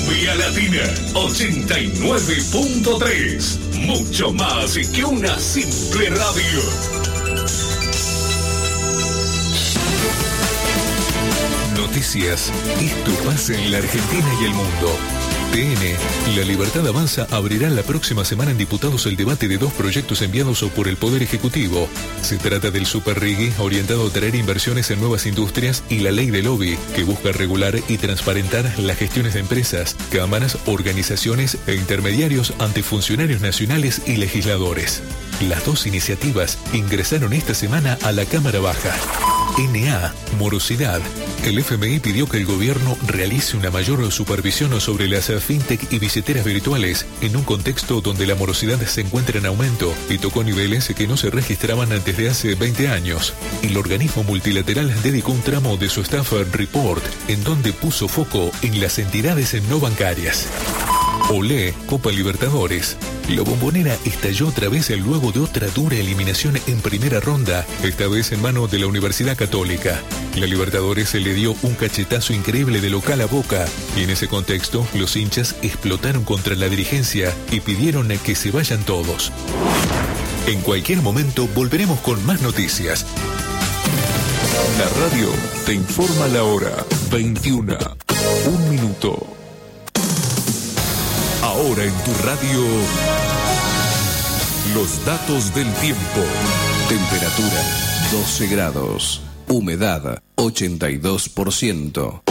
Cumbia Latina 89.3. Mucho más que una simple radio. Noticias. Esto pasa en la Argentina y el mundo. TN, La Libertad Avanza abrirá la próxima semana en diputados el debate de 2 proyectos enviados por el Poder Ejecutivo. Se trata del Super Rigui, orientado a traer inversiones en nuevas industrias, y la Ley de Lobby, que busca regular y transparentar las gestiones de empresas, cámaras, organizaciones e intermediarios ante funcionarios nacionales y legisladores. Las 2 iniciativas ingresaron esta semana a la Cámara Baja. NA, morosidad. El FMI pidió que el gobierno realice una mayor supervisión sobre las fintech y billeteras virtuales en un contexto donde la morosidad se encuentra en aumento y tocó niveles que no se registraban desde hace 20 años. El organismo multilateral dedicó un tramo de su Staff Report en donde puso foco en las entidades no bancarias. Olé, Copa Libertadores. La Bombonera estalló otra vez luego de otra dura eliminación en primera ronda, esta vez en mano de la Universidad Católica. La Libertadores le dio un cachetazo increíble de local a Boca, y en ese contexto los hinchas explotaron contra la dirigencia y pidieron que se vayan todos. En cualquier momento volveremos con más noticias. La radio te informa la hora 21. 1 minuto. Ahora en tu radio, los datos del tiempo. Temperatura 12 grados. Humedad 82%.